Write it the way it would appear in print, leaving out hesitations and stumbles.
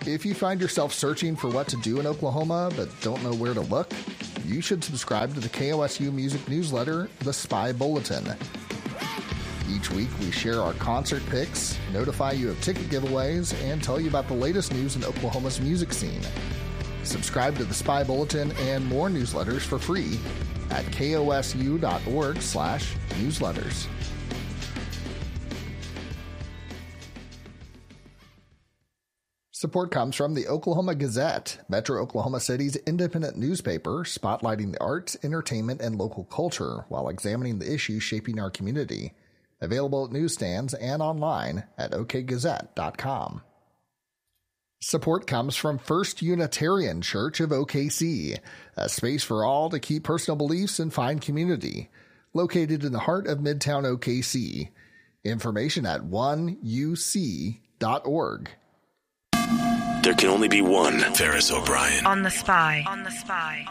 If you find yourself searching for what to do in Oklahoma but don't know where to look, you should subscribe to the KOSU music newsletter, The Spy Bulletin. Each week, we share our concert picks, notify you of ticket giveaways, and tell you about the latest news in Oklahoma's music scene. Subscribe to the Spy Bulletin and more newsletters for free at kosu.org/newsletters. Support comes from the Oklahoma Gazette, Metro Oklahoma City's independent newspaper spotlighting the arts, entertainment, and local culture while examining the issues shaping our community. Available at newsstands and online at okgazette.com. Support comes from First Unitarian Church of OKC, a space for all to keep personal beliefs and find community. Located in the heart of Midtown OKC. Information at 1uc.org. There can only be one Ferris O'Brien. On the Spy. On the Spy.